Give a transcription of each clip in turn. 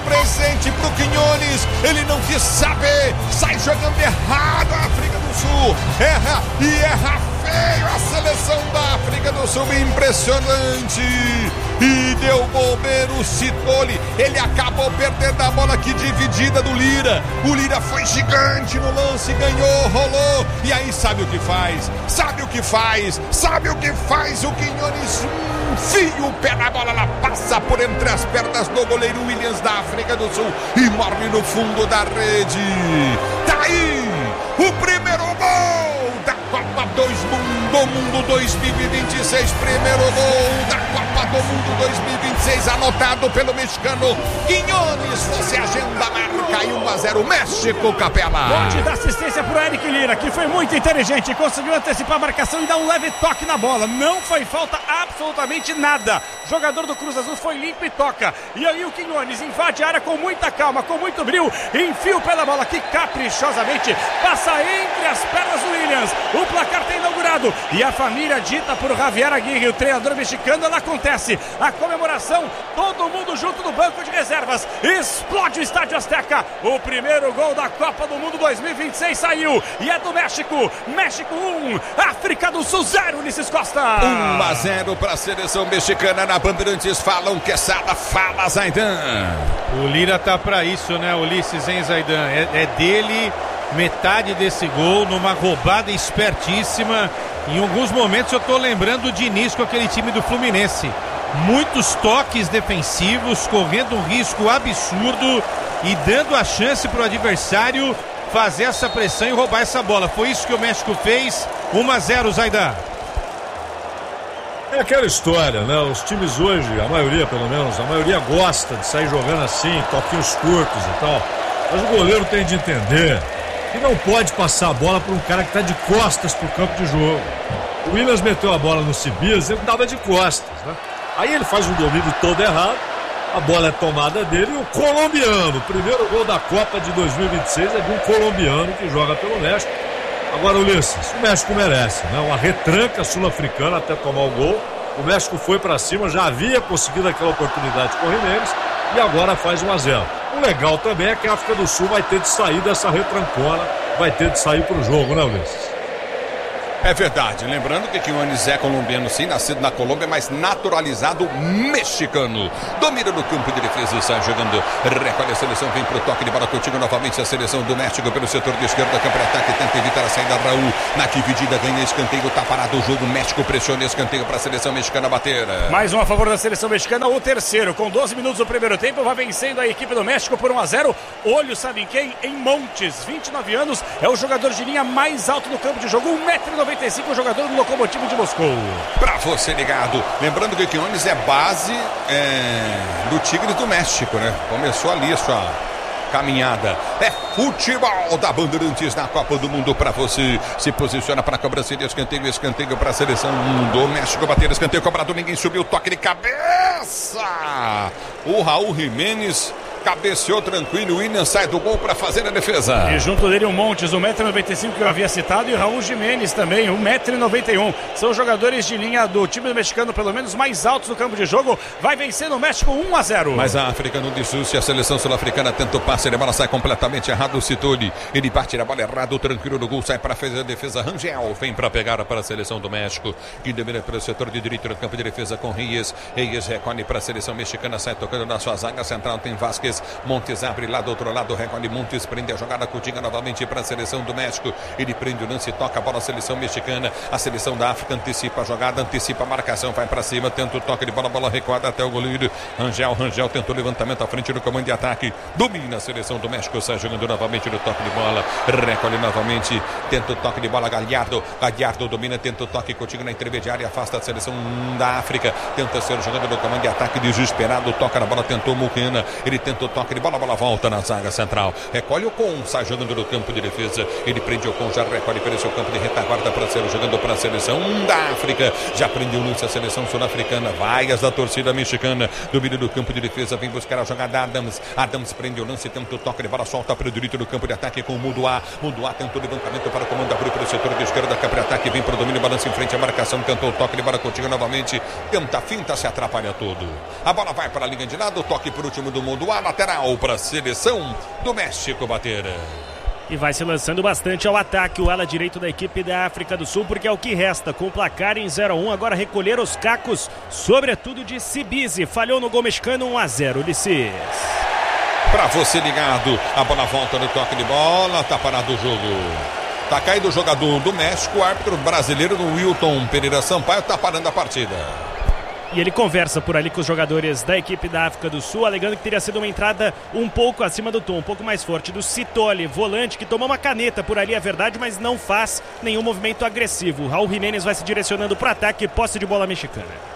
presente pro Quinones, ele não quis saber, sai jogando errado a África do Sul, erra e erra feio a seleção da África do Sul, impressionante, e deu bobeira o Citoli, ele acabou perdendo a bola aqui dividida do Lira, o Lira foi gigante no lance, ganhou, rolou, e aí sabe o que faz, o Quinones enfia o pé na bola, ela passa por entre as pernas do goleiro Williams da África do Sul e morre no fundo da rede. Tá aí o primeiro gol da Copa do Mundo 2026, primeiro gol da Copa do Mundo 2026, anotado pelo mexicano Quinones. Você agenda a marca e 1-0 México, Capela. Pode dar assistência pro Eric Lira, que foi muito inteligente, conseguiu antecipar a marcação e dar um leve toque na bola. Não foi falta absolutamente nada. Jogador do Cruz Azul foi limpo e toca. E aí o Quinones invade a área com muita calma, com muito brilho, enfia o pé na bola que caprichosamente passa entre as pernas do Williams. O placar está inaugurado e a família dita por Javier Aguirre, o treinador mexicano, ela acontece. A comemoração, todo mundo junto no banco de reservas. Explode o Estádio Azteca. O primeiro gol da Copa do Mundo 2026 saiu e é do México. México 1, África do Sul 0, Ulisses Costa. 1-0 para a seleção mexicana na Bandeirantes. Falam que Quesada, fala Zaidan. O Lira tá para isso, né, Ulisses, hein, Zaidan? É dele metade desse gol numa roubada espertíssima. Em alguns momentos eu tô lembrando o Diniz com aquele time do Fluminense. Muitos toques defensivos, correndo um risco absurdo e dando a chance pro adversário fazer essa pressão e roubar essa bola. Foi isso que o México fez. 1-0, Zaidan. É aquela história, né? Os times hoje, a maioria pelo menos, a maioria gosta de sair jogando assim, toquinhos curtos e tal. Mas o goleiro tem de entender que não pode passar a bola para um cara que está de costas pro campo de jogo. O Williams meteu a bola no Cibias, ele estava de costas, né? Aí ele faz um domínio todo errado, a bola é tomada dele e o colombiano, o primeiro gol da Copa de 2026 é de um colombiano que joga pelo México. Agora, Ulisses, o México merece, né? Uma retranca sul-africana até tomar o gol. O México foi para cima, já havia conseguido aquela oportunidade com o Jimenez e agora faz 1-0. O legal também é que a África do Sul vai ter de sair dessa retrancona, vai ter de sair pro jogo, né, Ulisses? É verdade, lembrando que Quinones é colombiano sim, nascido na Colômbia, mas naturalizado mexicano. Domina no campo de defesa, sai jogando, recolhe a seleção, vem pro toque de bola contigo novamente a seleção do México pelo setor de esquerda, campo de ataque, tenta evitar a saída, Raul, na dividida, ganha escanteio, tá parado o jogo, México pressiona escanteio para a seleção mexicana bater. Mais um a favor da seleção mexicana, o terceiro, com 12 minutos do primeiro tempo, vai vencendo a equipe do México por 1-0, olho sabe em quem? Em Montes, 29 anos, é o jogador de linha mais alto do campo de jogo, 1,95 m, o jogador do Lokomotiv de Moscou. Pra você ligado, lembrando que o Quinones é base do Tigres do México, né? Começou ali a sua caminhada. É futebol da Bandeirantes na Copa do Mundo pra você. Se posiciona para a cobrança de escanteio, escanteio para a seleção do México, bater escanteio, cobrado, ninguém subiu, toque de cabeça. O Raul Jimenez cabeceou tranquilo, o Williams sai do gol para fazer a defesa. E junto dele o Montes, 1,95 m que eu havia citado, e o Raul Jimenez também, 1,91 m. São jogadores de linha do time mexicano, pelo menos mais altos do campo de jogo. Vai vencendo o México 1-0. Mas a África não desiste, a seleção sul-africana tenta o passe, a bola sai completamente errado, o Citoli, ele bate a bola errado, tranquilo no gol, sai para fazer a defesa, Rangel vem para pegar para a seleção do México, que domina pelo setor de direito no campo de defesa com Reyes recolhe para a seleção mexicana, sai tocando na sua zaga central, tem Vasquez, Montes abre lá do outro lado, recolhe Montes, prende a jogada, Coutinho novamente para a seleção do México, ele prende o lance, toca a bola, a seleção mexicana, a seleção da África antecipa a jogada, antecipa a marcação, vai para cima, tenta o toque de bola, bola recuada até o goleiro, Rangel tentou o levantamento à frente do comando de ataque, domina a seleção do México, sai jogando novamente no toque de bola, recolhe novamente, tenta o toque de bola, Gallardo domina, tenta o toque, Coutinho na intermediária, afasta a seleção da África, tenta ser jogando no comando de ataque, desesperado, toca na bola, tentou Muquena, ele tenta o toque de bola, a bola volta na zaga central, recolhe o Ocon, sai jogando no campo de defesa, ele prende o Ocon, já recolhe pelo seu campo de retaguarda para ser jogando para a seleção da África, já prendeu o lance a seleção sul-africana, vaias da torcida mexicana, domínio do campo de defesa, vem buscar a jogada, Adams prende o lance, tenta o toque de bola, solta para o direito do campo de ataque com o Munduá tentou o levantamento para o comando, abriu para o setor de esquerda, campo de ataque, vem para o domínio, balança em frente, a marcação, tentou o toque de bola, Coutinho novamente, tenta a finta, se atrapalha tudo, a bola vai para a linha de lado, toque por último do Munduá, lateral para a seleção do México bater. E vai se lançando bastante ao ataque o ala direito da equipe da África do Sul, porque é o que resta. Com o placar em 0-1, agora recolher os cacos, sobretudo de Sibizi. Falhou no gol mexicano, 1-0, Ulisses. Para você ligado, a bola volta no toque de bola, tá parado o jogo. Tá caído o jogador do México, o árbitro brasileiro do Wilton Pereira Sampaio tá parando a partida. E ele conversa por ali com os jogadores da equipe da África do Sul, alegando que teria sido uma entrada um pouco acima do tom, um pouco mais forte do Sithole, volante, que tomou uma caneta por ali, é verdade, mas não faz nenhum movimento agressivo. Raul Jiménez vai se direcionando para o ataque, posse de bola mexicana.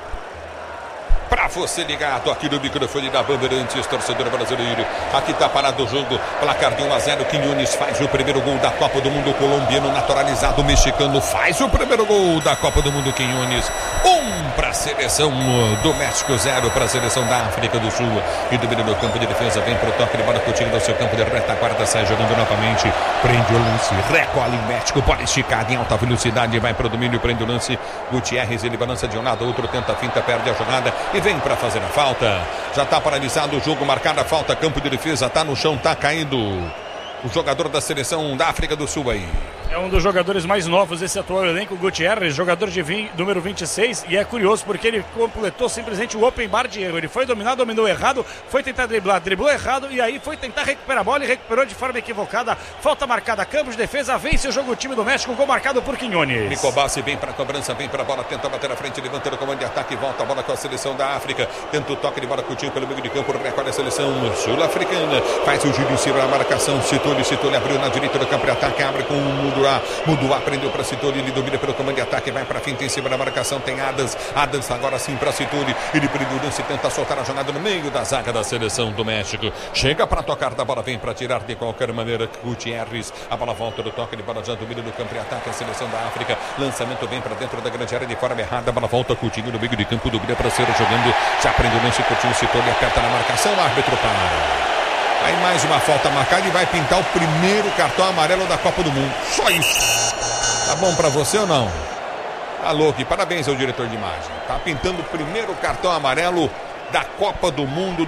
Pra você ligado aqui no microfone da Bandeirantes, torcedor brasileiro. Aqui tá parado o jogo, placar de 1-0. Quinones faz o primeiro gol da Copa do Mundo. Colombiano naturalizado mexicano faz o primeiro gol da Copa do Mundo. Quinones, 1 para a seleção do México, 0 para a seleção da África do Sul. E domina no campo de defesa, vem pro toque de bola, Coutinho no seu campo de retaguarda, sai jogando novamente, prende o lance, recolhe o México, bola esticada em alta velocidade, vai pro domínio, prende o lance. Gutierrez, ele balança de um lado, outro tenta a finta, perde a jogada e vem para fazer a falta. Já está paralisado o jogo, marcada a falta, campo de defesa, tá no chão, tá caindo o jogador da seleção da África do Sul aí. É um dos jogadores mais novos desse atual elenco, Gutierrez, jogador de número 26, e é curioso porque ele completou simplesmente o open bar de erro. Ele foi dominar, dominou errado, foi tentar driblar, driblou errado, e aí foi tentar recuperar a bola e recuperou de forma equivocada. Falta marcada, campo de defesa, vence o jogo o time do México, gol marcado por Quinones. Nicobassi vem para a cobrança, vem para a bola, tenta bater na frente, levanta no comando de ataque, volta a bola com a seleção da África, tenta o toque de bola, Coutinho pelo meio de campo, recolhe a seleção sul-africana, faz o giro em cima da marcação, Sithole abriu na direita do campo de ataque, abre com o Muduá, prendeu para Sithole, ele domina pelo comando de ataque, vai para finta em cima da marcação, tem Adams agora sim para Sithole, ele prende o lance, tenta soltar a jogada no meio da zaga da seleção do México, chega para tocar da bola, vem para tirar de qualquer maneira, Gutierrez, a bola volta do toque de bola, já domina no campo de ataque, a seleção da África, lançamento vem para dentro da grande área de forma errada, a bola volta, Coutinho no meio de campo, domina para ser jogando, já prende o lance, Coutinho, Sithole aperta na marcação, árbitro para. Aí mais uma falta marcada e vai pintar o primeiro cartão amarelo da Copa do Mundo. Só isso. Tá bom pra você ou não? Tá louco. E parabéns ao diretor de imagem. Tá pintando o primeiro cartão amarelo da Copa do Mundo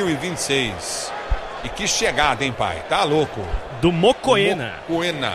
2026. E que chegada, hein, pai? Tá louco. Do Mocoena. Mocoena.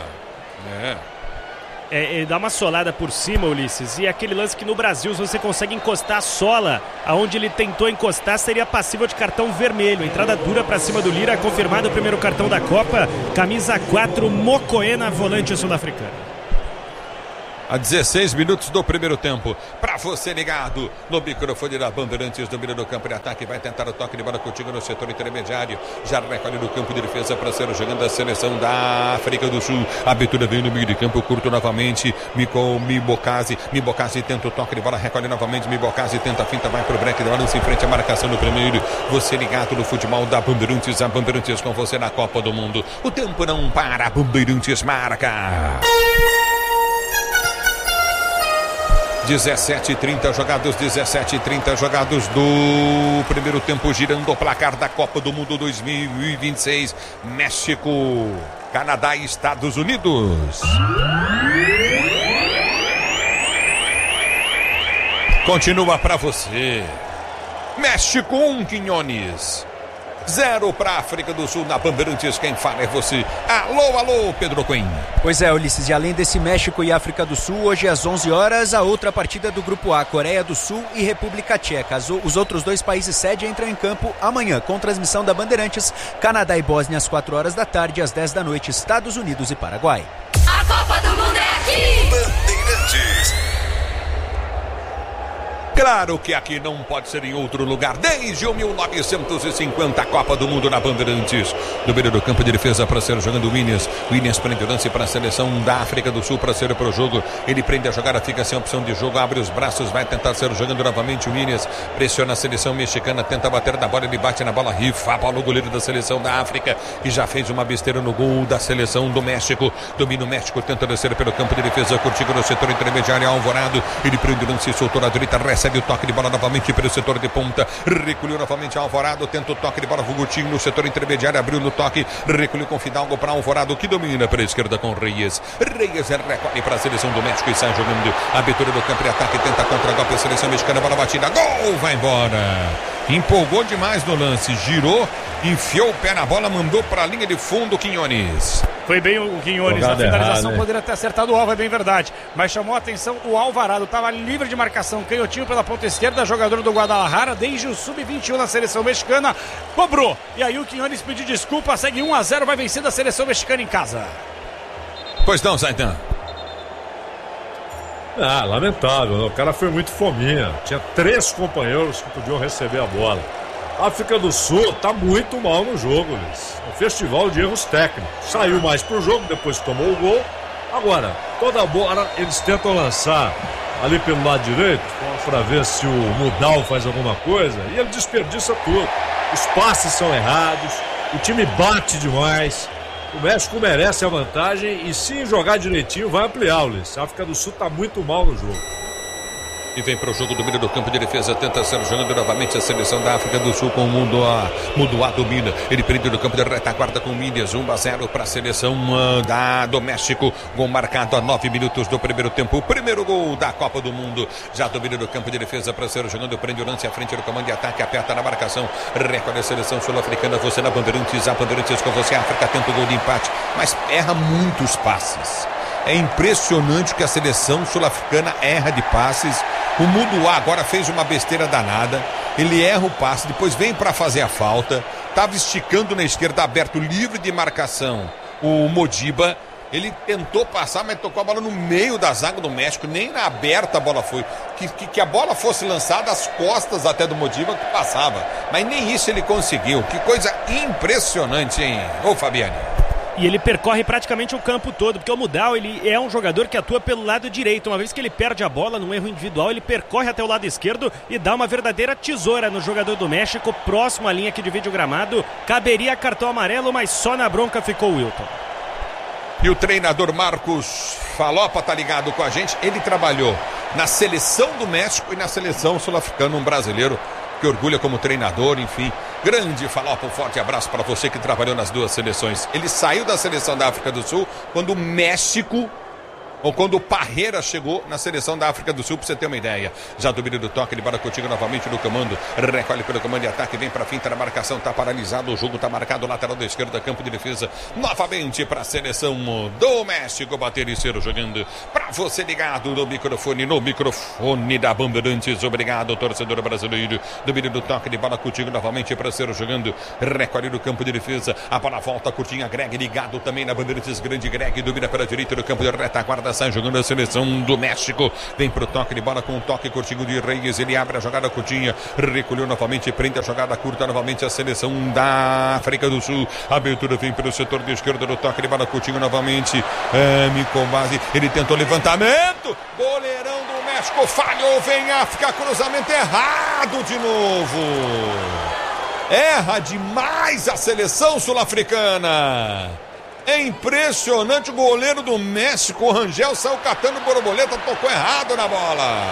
Ele dá uma solada por cima, Ulisses, e aquele lance que no Brasil, se você consegue encostar a sola aonde ele tentou encostar, seria passível de cartão vermelho. Entrada dura pra cima do Lira, confirmado o primeiro cartão da Copa, camisa 4, Mocoena, volante sul-africano. A 16 minutos do primeiro tempo. Para você ligado no microfone da Bandeirantes, domina do campo de ataque, vai tentar o toque de bola contigo no setor intermediário. Já recolhe no campo de defesa para ser jogando a seleção da África do Sul. A abertura vem no meio de campo, curto novamente. Mibokasi tenta o toque de bola, recolhe novamente. Mibokasi tenta a finta, vai pro break, lança em frente à marcação no primeiro. Você ligado no futebol da Bandeirantes, a Bandeirantes com você na Copa do Mundo. O tempo não para, a Bandeirantes marca. 17h30 jogados do primeiro tempo, girando o placar da Copa do Mundo 2026. México, Canadá e Estados Unidos. Continua para você. México 1, Quinones 0 para a África do Sul na Bandeirantes. Quem fala é você. Alô, Pedro Coelho. Pois é, Ulisses, e além desse México e África do Sul, hoje às 11 horas, a outra partida do Grupo A, Coreia do Sul e República Tcheca. Os outros dois países sede entram em campo amanhã, com transmissão da Bandeirantes. Canadá e Bósnia às 4 horas da tarde, às 10 da noite, Estados Unidos e Paraguai. A Copa do Mundo é aqui! Bandeirantes. Claro que aqui não pode ser em outro lugar. Desde o 1950, a Copa do Mundo na Bandeirantes. No meio do campo de defesa para ser jogando o Williams. Williams prende o lance para a seleção da África do Sul para ser para o jogo. Ele prende a jogada, fica sem opção de jogo, abre os braços, vai tentar ser jogando novamente o Williams. Pressiona a seleção mexicana, tenta bater na bola, ele bate na bola, rifa a bola, o goleiro da seleção da África, que já fez uma besteira no gol da seleção do México. Domina o México, tenta descer pelo campo de defesa, curtindo no setor intermediário, Alvorado. Ele prende o lance, soltou na direita, recebe o toque de bola novamente pelo setor de ponta, recolheu novamente Alvorado, tenta o toque de bola, Vugutinho no setor intermediário, abriu no toque, recolheu com Fidalgo para Alvorado, que domina pela esquerda com Reyes recolhe para a seleção do México e sai jogando. Abertura do campo de ataque, tenta contra-golpe a seleção mexicana, bola batida, gol, vai embora. Empolgou demais no lance, girou, enfiou o pé na bola, mandou para a linha de fundo o Quinones. Foi bem o Quinones, na finalização poderia ter acertado o alvo, é bem verdade. Mas chamou a atenção o Alvarado, estava livre de marcação, canhotinho pela ponta esquerda, jogador do Guadalajara, desde o sub-21 na seleção mexicana, cobrou. E aí o Quinones pediu desculpa, segue 1-0, vai vencendo a seleção mexicana em casa. Pois não, Zaidan. Lamentável, o cara foi muito fominha. Tinha 3 companheiros que podiam receber a bola. A África do Sul tá muito mal no jogo, Luiz. Um festival de erros técnicos. Saiu mais pro jogo, depois tomou o gol. Agora, toda a bola eles tentam lançar ali pelo lado direito para ver se o Mudal faz alguma coisa e ele desperdiça tudo. Os passes são errados, o time bate demais. O México merece a vantagem e se jogar direitinho vai ampliar, Ulisses. A África do Sul está muito mal no jogo. E vem para o jogo, domínio do campo de defesa, tenta ser jogando novamente a seleção da África do Sul com o Mudoá domina. Ele prende no campo de retaguarda com Mídias, 1-0 para a seleção do México. Gol marcado a 9 minutos do primeiro tempo. O primeiro gol da Copa do Mundo. Já domina no campo de defesa para ser jogando, prende o lance à frente do comando de ataque, aperta na marcação. Recolhe a seleção sul-africana, você na Bandeirantes, a Bandeirantes com você. A África tenta o gol de empate, mas erra muitos passes. É impressionante que a seleção sul-africana erra de passes. O Mudoá agora fez uma besteira danada. Ele erra o passe, depois vem para fazer a falta. Estava esticando na esquerda, aberto, livre de marcação. O Modiba, ele tentou passar, mas tocou a bola no meio da zaga do México. Nem na aberta a bola foi. Que a bola fosse lançada às costas até do Modiba, que passava. Mas nem isso ele conseguiu. Que coisa impressionante, hein? Ô, Fabiane. E ele percorre praticamente o campo todo, porque o Mudal, ele é um jogador que atua pelo lado direito. Uma vez que ele perde a bola num erro individual, ele percorre até o lado esquerdo e dá uma verdadeira tesoura no jogador do México, próximo à linha que divide o gramado. Caberia cartão amarelo, mas só na bronca ficou o Wilton. E o treinador Marcos Falopa tá ligado com a gente. Ele trabalhou na seleção do México e na seleção sul-africana, um brasileiro que orgulha como treinador, enfim. Grande Falopa, um forte abraço para você que trabalhou nas duas seleções. Ele saiu da seleção da África do Sul quando o México, ou quando o Parreira chegou na seleção da África do Sul, para você ter uma ideia. Já domínio do toque, ele bora contigo novamente no comando, recolhe pelo comando de ataque, vem para finta na marcação, tá paralisado, o jogo tá marcado, lateral da esquerda, campo de defesa, novamente para a seleção do México, bater e ser jogando, para você ligado no microfone da Bandeirantes, obrigado, torcedor brasileiro. Domínio do toque, ele bora contigo novamente para ser jogando, recolhe no campo de defesa, a bola volta, curtinha, Greg ligado também na Bandeirantes, grande Greg, domina pela direita no campo de retaguarda, sai jogando a seleção do México, vem pro toque de bola com o toque curtinho de Reis, ele abre a jogada curtinha, recolheu novamente, prende a jogada curta novamente a seleção da África do Sul, abertura vem pelo setor de esquerda do toque de bola curtinho novamente, Micobase, ele tentou levantamento, goleirão do México falhou, vem África, cruzamento errado de novo, erra demais a seleção sul-africana. É impressionante, o goleiro do México, o Rangel, saiu catando borboleta, tocou errado na bola.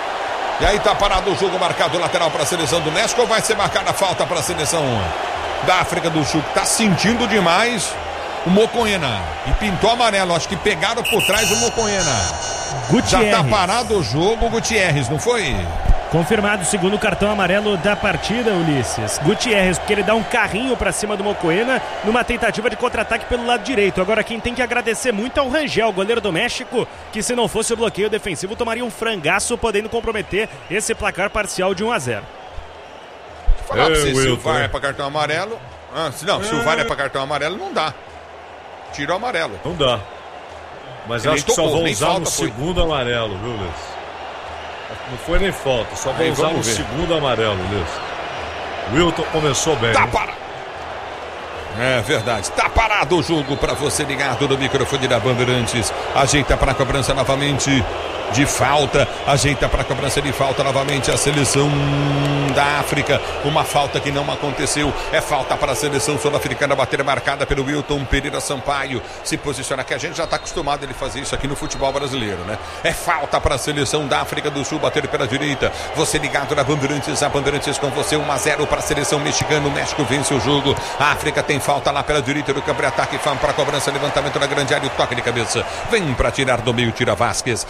E aí tá parado o jogo, marcado lateral para a seleção do México, ou vai ser marcada a falta para a seleção da África do Sul, que tá sentindo demais o Mocoena. E pintou amarelo, acho que pegaram por trás o Mocoena. Gutierrez. Já tá parado o jogo, Gutierrez, não foi? Confirmado o segundo cartão amarelo da partida, Ulisses. Gutierrez, porque ele dá um carrinho pra cima do Mocoena numa tentativa de contra-ataque pelo lado direito. Agora quem tem que agradecer muito é o Rangel, goleiro do México, que se não fosse o bloqueio defensivo tomaria um frangaço, podendo comprometer esse placar parcial de 1-0. Falar pra você, se o VAR é pra cartão amarelo... se o VAR é pra cartão amarelo, não dá. Tira o amarelo. Não dá. Mas acho que só vão usar no segundo amarelo, viu, Luiz? Não foi nem falta, só vai usar no segundo amarelo, Luiz. Wilton começou bem. Tá parado. É verdade, tá parado o jogo para você ligado no microfone da Bandeirantes. Ajeita para a cobrança novamente de falta, ajeita para a cobrança de falta novamente a seleção da África, uma falta que não aconteceu, é falta para a seleção sul-africana, bater marcada pelo Wilton Pereira Sampaio, se posiciona, que a gente já está acostumado a ele fazer isso aqui no futebol brasileiro, né? É falta para a seleção da África do Sul, bater pela direita, você ligado na Bandeirantes, a Bandeirantes com você, 1-0 para a seleção mexicana, o México vence o jogo, a África tem falta lá pela direita do campo de ataque, para a cobrança, levantamento na grande área, o toque de cabeça, vem para tirar do meio, tira Vasquez, a bola volta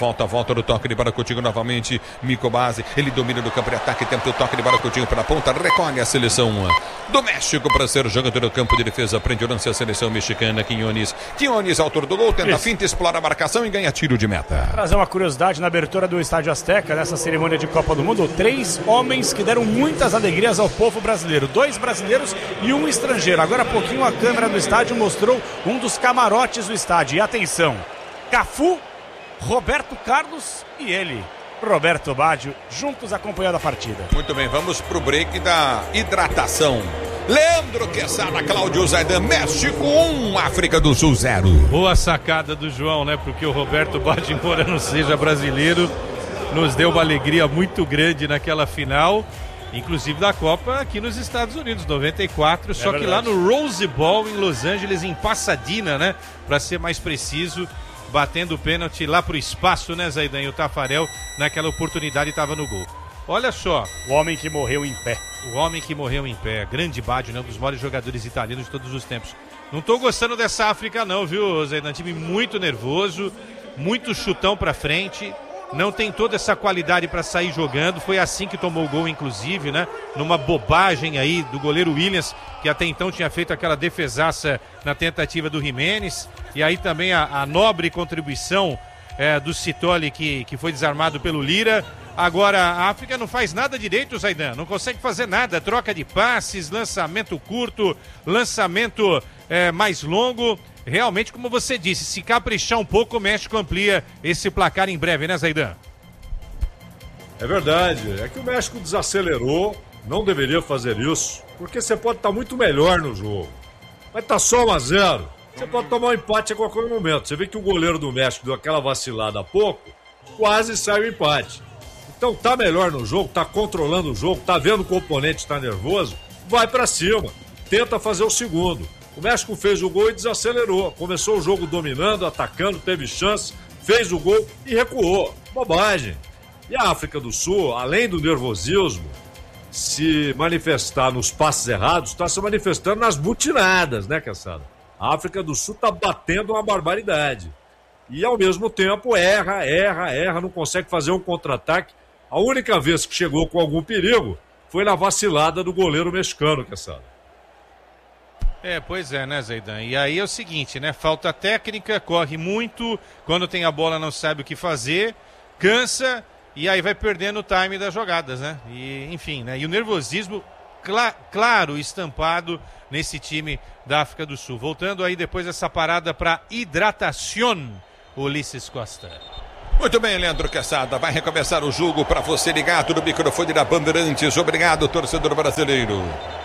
volta do toque de bola contigo novamente. Mico Base, ele domina do campo de ataque, tenta o toque de bola contigo pela ponta, recolhe a seleção do México para ser jogador do campo de defesa. Prende o lance a seleção mexicana. Quinones, autor do gol, tenta a finta, explora a marcação e ganha tiro de meta. Trazer uma curiosidade na abertura do Estádio Azteca, nessa cerimônia de Copa do Mundo, 3 homens que deram muitas alegrias ao povo brasileiro, 2 brasileiros e 1 estrangeiro. Agora há pouquinho a câmera do estádio mostrou um dos camarotes do estádio. E atenção, Cafu, Roberto Carlos e ele, Roberto Baggio, juntos acompanhando a partida. Muito bem, vamos pro break da hidratação. Leandro Quesada, Cláudio Zaidan, México 1, África do Sul 0. Boa sacada do João, né? Porque o Roberto Baggio, embora não seja brasileiro, nos deu uma alegria muito grande naquela final, inclusive da Copa aqui nos Estados Unidos, 94, só que lá no Rose Bowl em Los Angeles, em Pasadena, né? Para ser mais preciso, batendo o pênalti lá pro espaço, né, Zaidan? E o Tafarel, naquela oportunidade, estava no gol. Olha só. O homem que morreu em pé. O homem que morreu em pé. Grande Baggio, né? Um dos maiores jogadores italianos de todos os tempos. Não tô gostando dessa África não, viu, Zaidan? Time muito nervoso, muito chutão pra frente. Não tem toda essa qualidade para sair jogando. Foi assim que tomou o gol, inclusive, né? Numa bobagem aí do goleiro Williams, que até então tinha feito aquela defesaça na tentativa do Jimenez. E aí também a nobre contribuição do Sithole, que foi desarmado pelo Lira. Agora a África não faz nada direito, Zaidan. Não consegue fazer nada. Troca de passes, lançamento curto, lançamento mais longo. Realmente, como você disse, se caprichar um pouco, o México amplia esse placar em breve, né, Zaidan? É verdade, é que o México desacelerou, não deveria fazer isso, porque você pode estar muito melhor no jogo. Mas tá só 1-0, você pode tomar um empate a qualquer momento. Você vê que o goleiro do México deu aquela vacilada há pouco, quase sai o empate. Então tá melhor no jogo, tá controlando o jogo, tá vendo que o oponente tá nervoso, vai pra cima, tenta fazer o segundo. O México fez o gol e desacelerou. Começou o jogo dominando, atacando, teve chance, fez o gol e recuou. Bobagem. E a África do Sul, além do nervosismo, se manifestar nos passes errados, está se manifestando nas butinadas, né, Quesada? A África do Sul está batendo uma barbaridade. E, ao mesmo tempo, erra, não consegue fazer um contra-ataque. A única vez que chegou com algum perigo foi na vacilada do goleiro mexicano, Quesada. Pois é, né, Zaidan? E aí é o seguinte, né? Falta técnica, corre muito, quando tem a bola não sabe o que fazer, cansa e aí vai perdendo o time das jogadas, né? E, enfim, né? E o nervosismo, claro, estampado nesse time da África do Sul. Voltando aí depois dessa parada para hidratação, Ulisses Costa. Muito bem, Leandro Quesada, vai recomeçar o jogo para você ligado no microfone da Bandeirantes. Obrigado, torcedor brasileiro.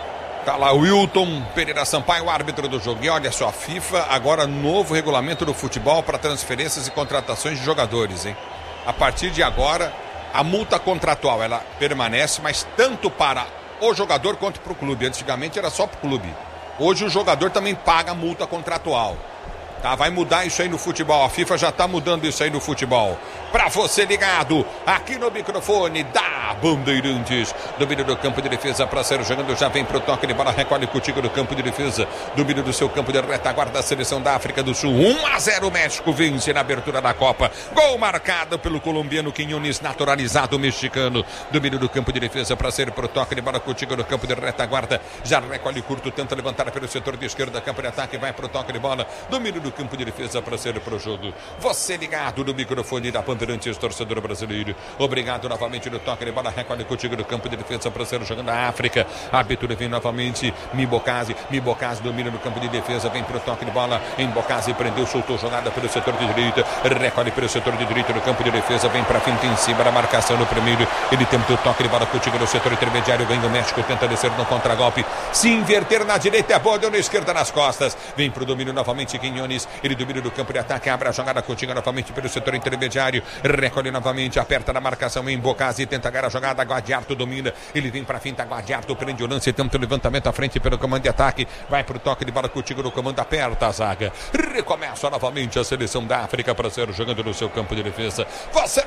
Tá lá o Wilton Pereira Sampaio, árbitro do jogo. E olha só, a FIFA, agora novo regulamento do futebol para transferências e contratações de jogadores, hein? A partir de agora, a multa contratual, ela permanece, mas tanto para o jogador quanto para o clube. Antigamente era só para o clube. Hoje o jogador também paga a multa contratual. Tá, vai mudar isso aí no futebol. A FIFA já tá mudando isso aí no futebol. Pra você ligado aqui no microfone da Bandeirantes. Domínio do campo de defesa para ser jogando. Já vem pro toque de bola. Recolhe contigo no campo de defesa. Domínio do seu campo de retaguarda da seleção da África do Sul. 1-0 México vence na abertura da Copa. Gol marcado pelo colombiano Quinones, naturalizado mexicano. Domínio do campo de defesa para ser pro toque de bola contigo no campo de retaguarda. Já recolhe curto, tenta levantar pelo setor de esquerda. Campo de ataque, vai pro toque de bola. Domínio do campo de defesa para ser pro jogo. Você ligado no microfone da Bandeirantes, torcedor brasileiro. Obrigado novamente no toque de bola. Recolhe contigo no campo de defesa para ser jogando a África. A abertura vem novamente. Mibocase domina no campo de defesa. Vem pro toque de bola. Embocase prendeu, soltou jogada pelo setor de direita. Recolhe pelo setor de direita no campo de defesa. Vem pra finta em cima da marcação no primeiro. Ele tenta o toque de bola contigo no setor intermediário. Vem o México, tenta descer no contragolpe. Se inverter na direita é boa, deu na esquerda nas costas. Vem pro domínio novamente Quinones. Ele domina do campo de ataque, abre a jogada contigo novamente pelo setor intermediário, recolhe novamente, aperta na marcação em Bocase, tenta ganhar a jogada, Guadiarto domina, ele vem pra finta, Guadiarto prende o lance, tenta o levantamento à frente pelo comando de ataque, vai pro toque de bola contigo no comando, aperta a zaga, recomeça novamente a seleção da África para ser jogando no seu campo de defesa. Você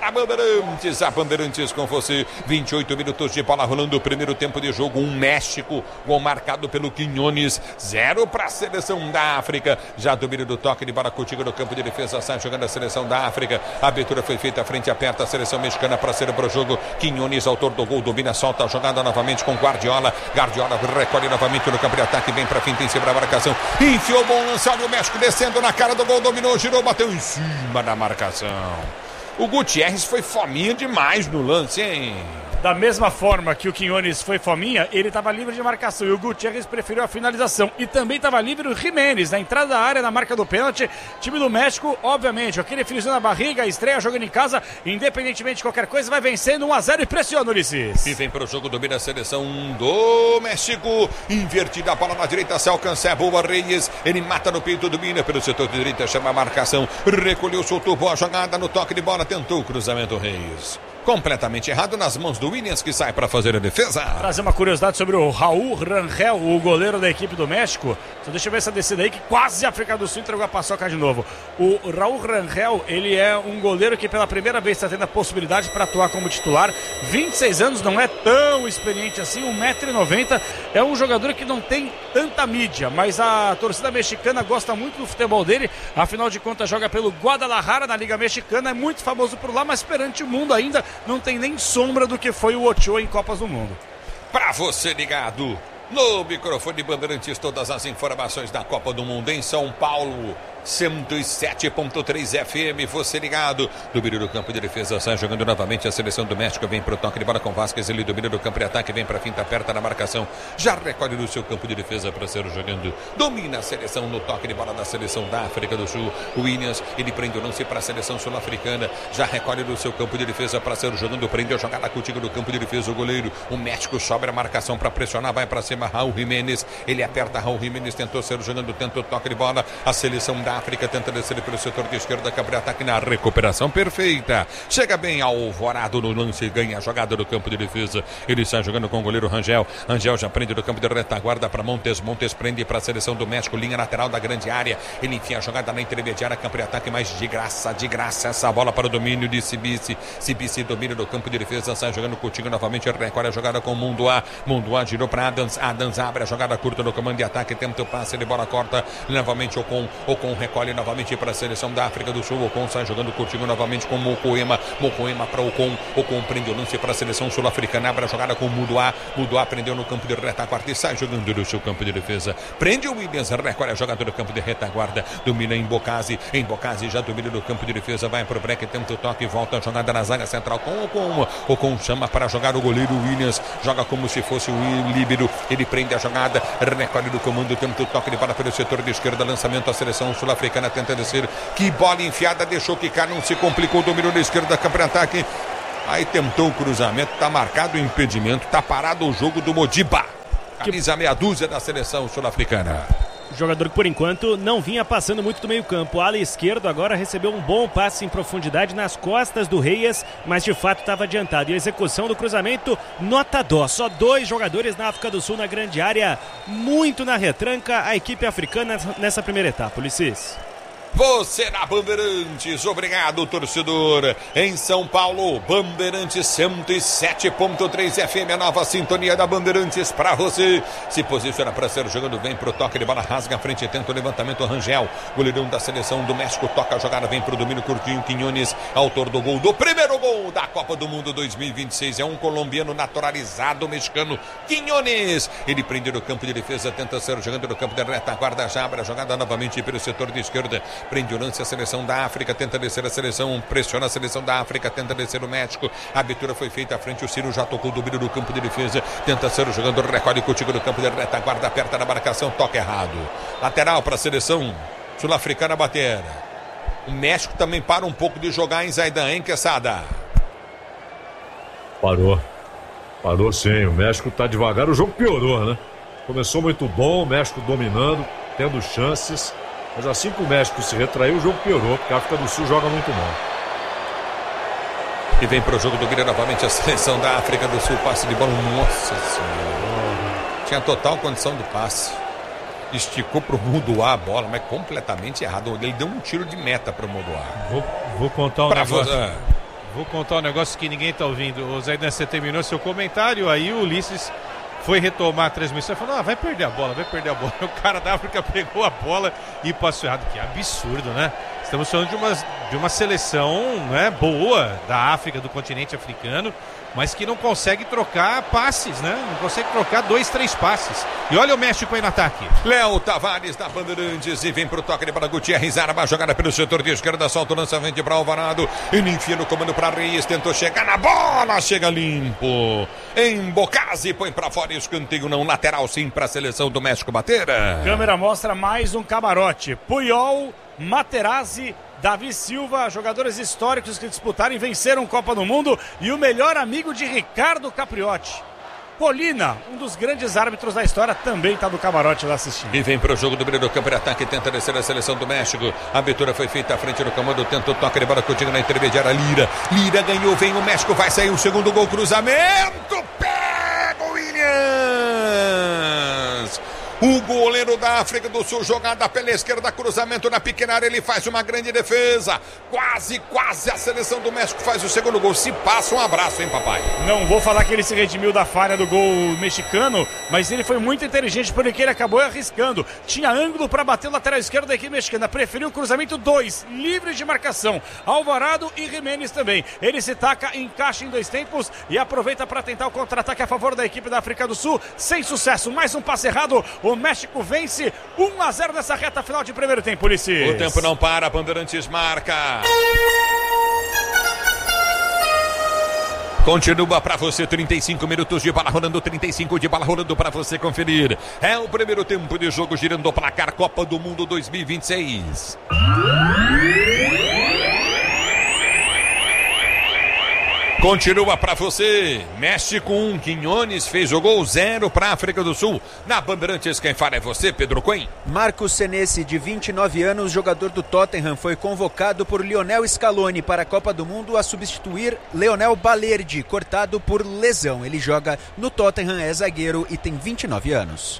para a Bandeirantes. A Bandeirantes com você. 28 minutos de bola rolando o primeiro tempo de jogo. México, gol marcado pelo Quinones. 0 para a seleção da África. Já domínio do toque de bola contigo no campo de defesa. Sai jogando a seleção da África. A abertura foi feita, a frente aperta a seleção mexicana para ser para o jogo. Quinones, autor do gol, domina, solta a jogada novamente com Guardiola. Guardiola recolhe novamente no campo de ataque. Vem para finta em cima da marcação. Enfiou bom lance. Olha o México descendo na cara do gol. Dominou, girou, bateu em cima da marcação. O Gutierrez foi fominha demais no lance, hein? Da mesma forma que o Quinones foi fominha, ele estava livre de marcação e o Gutierrez preferiu a finalização. E também estava livre o Jiménez na entrada da área, na marca do pênalti. Time do México, obviamente, aquele friozinho na barriga, estreia jogando em casa, independentemente de qualquer coisa, vai vencendo 1-0 e pressiona, Ulisses. E vem para o jogo, domina a seleção do México. Invertida a bola na direita, se alcança a boa Reyes. Ele mata no peito, domina pelo setor de direita, chama a marcação. Recolheu, soltou boa jogada no toque de bola, tentou o cruzamento Reyes. Completamente errado nas mãos do Williams, que sai para fazer a defesa. Trazer uma curiosidade sobre o Raul Rangel, o goleiro da equipe do México. Só deixa eu ver essa descida aí, que quase a África do Sul entregou a paçoca de novo. O Raul Rangel, ele é um goleiro que pela primeira vez está tendo a possibilidade para atuar como titular. 26 anos, não é tão experiente assim, 1,90 m. É um jogador que não tem tanta mídia, mas a torcida mexicana gosta muito do futebol dele. Afinal de contas, joga pelo Guadalajara na Liga Mexicana, é muito famoso por lá, mas perante o mundo ainda não tem nem sombra do que foi o Ochoa em Copas do Mundo. Para você ligado no microfone Bandeirantes, todas as informações da Copa do Mundo em São Paulo. 107.3 FM, você ligado. Domínio do campo de defesa, sai jogando novamente a seleção do México. Vem pro toque de bola com Vázquez, ele domina do campo de ataque, vem pra finta, aperta na marcação. Já recolhe no seu campo de defesa para ser jogando. Domina a seleção no toque de bola da seleção da África do Sul. O Williams, ele prende o lance para a seleção sul-africana. Já recolhe no seu campo de defesa para ser jogando. Prende a jogada contigo no campo de defesa. O goleiro, o México sobe a marcação para pressionar, vai para cima. Raul Jiménez, ele aperta. Raul Jiménez tentou ser jogando, tentou toque de bola. A seleção da África tenta descer pelo setor de esquerda, cabe ataque na recuperação perfeita. Chega bem Alvorado no lance, ganha a jogada do campo de defesa. Ele sai jogando com o goleiro Rangel. Rangel já prende do campo de retaguarda para Montes. Montes prende para a seleção do México, linha lateral da grande área. Ele enfia a jogada na intermediária, campo de ataque, mas de graça essa bola para o domínio de Sibici. Sibici domina do campo de defesa, sai jogando contigo novamente, recolhe a jogada com o Munduá. Munduá girou para Adams. Adams abre a jogada curta no comando de ataque, tenta o passe de bola corta. Novamente Ocon recolhe novamente para a seleção da África do Sul. Ocon sai jogando contigo novamente com Mokoema. Mokoema para Ocon. Ocon prende o lance para a seleção sul-africana. Abre a jogada com Munduá. Munduá prendeu no campo de retaguarda e sai jogando do seu campo de defesa. Prende o Williams, recolhe a jogada do campo de retaguarda. Domina em Bocasi. Em Bocasi já domina no campo de defesa. Vai para o break, tenta o toque, volta a jogada na zaga central com Ocon. Ocon chama para jogar o goleiro Williams. Joga como se fosse o líbero. Ele prende a jogada, recolhe do comando, tenta o toque de bola pelo setor de esquerda. Lançamento, a seleção sul-africana tenta descer. Que bola enfiada, deixou quicar, não se complicou, dominou na esquerda, campo de ataque. Aí tentou o cruzamento, tá marcado o impedimento, tá parado o jogo do Modiba. Camisa meia dúzia da seleção sul-africana. Jogador que por enquanto não vinha passando muito do meio campo. O ala esquerdo agora recebeu um bom passe em profundidade nas costas do Reyes, mas de fato estava adiantado. E a execução do cruzamento, nota dó. Só 2 jogadores na África do Sul na grande área, muito na retranca a equipe africana nessa primeira etapa, Ulisses. Você na Bandeirantes, obrigado torcedor. Em São Paulo, Bandeirantes 107.3 FM, a nova sintonia da Bandeirantes para você. Se posiciona para ser jogando, vem pro toque de bola, rasga a frente, tenta o levantamento, Rangel, goleirão da seleção do México, toca a jogada, vem pro domínio curtinho, Quinones, autor do gol, do primeiro gol da Copa do Mundo 2026, é um colombiano naturalizado mexicano, Quinones. Ele prende no campo de defesa, tenta ser jogando no campo de retaguarda, já abre a jogada novamente pelo setor de esquerda. Prende o lance a seleção da África, tenta descer a seleção, pressiona a seleção da África, tenta descer o México. A abertura foi feita à frente, o Ciro já tocou o domínio do campo de defesa, tenta ser o jogador, recolhe contigo no campo de retaguarda, aperta na marcação, toca errado. Lateral para a seleção sul-africana bater. O México também para um pouco de jogar em Zaidan, hein, Quesada? Parou sim, o México tá devagar, o jogo piorou, né? Começou muito bom, o México dominando, tendo chances. Mas assim que o México se retraiu, o jogo piorou, porque a África do Sul joga muito mal. E vem para o jogo do Guilherme novamente a seleção da África do Sul. Passe de bola, nossa senhora. Tinha total condição do passe. Esticou para o Munduá a bola, mas completamente errado. Ele deu um tiro de meta para o Munduá. Vou contar um negócio. Vou contar um negócio que ninguém tá ouvindo. O Zaidan, você terminou seu comentário, aí o Ulisses foi retomar a transmissão e falou, vai perder a bola. O cara da África pegou a bola e passou errado. Que absurdo, né? Estamos falando de uma seleção, né, boa da África, do continente africano, mas que não consegue trocar passes, né? Não consegue trocar 2, 3 passes. E olha o México aí no ataque. Léo Tavares da Bandeirantes e vem pro toque de bola. Gutierrez, arma, jogada pelo setor de esquerda, solta o lançamento para Alvarado. Ele enfia no comando para Reis, tentou chegar na bola, chega limpo. Embocase, põe para fora e escanteio não, lateral sim para a seleção do México bater. Câmera mostra mais um camarote. Puyol, Materazzi, Davi Silva, jogadores históricos que disputaram e venceram Copa do Mundo, e o melhor amigo de Ricardo Capriotti. Colina, um dos grandes árbitros da história, também está no camarote lá assistindo. E vem para o jogo do meio do campo de ataque, tenta descer a seleção do México. A abertura foi feita à frente do comando, tenta o toque de bola contigo na intermediária. Lira ganhou, vem o México, vai sair o segundo gol, cruzamento, pega o Williams. O goleiro da África do Sul, jogada pela esquerda, cruzamento na pequena área, ele faz uma grande defesa. Quase a seleção do México faz o segundo gol. Se passa, um abraço, hein, papai? Não vou falar que ele se redimiu da falha do gol mexicano, mas ele foi muito inteligente porque ele acabou arriscando. Tinha ângulo para bater o lateral esquerdo da equipe mexicana. Preferiu o cruzamento 2, livre de marcação. Alvarado e Jiménez também. Ele se taca, encaixa em 2 tempos e aproveita para tentar o contra-ataque a favor da equipe da África do Sul. Sem sucesso, mais um passe errado. O México vence 1-0 nessa reta final de primeiro tempo, Ulisses. O tempo não para, Bandeirantes marca. Continua para você, 35 minutos de bola rolando, 35 de bola rolando para você conferir. É o primeiro tempo de jogo girando o placar Copa do Mundo 2026. Continua para você, México 1, Quinones fez o gol, 0 para a África do Sul. Na Bandeirantes, quem fala é você, Pedro Coen. Marcos Senesi, de 29 anos, jogador do Tottenham, foi convocado por Lionel Scaloni para a Copa do Mundo a substituir Leonel Balerdi, cortado por lesão. Ele joga no Tottenham, é zagueiro e tem 29 anos.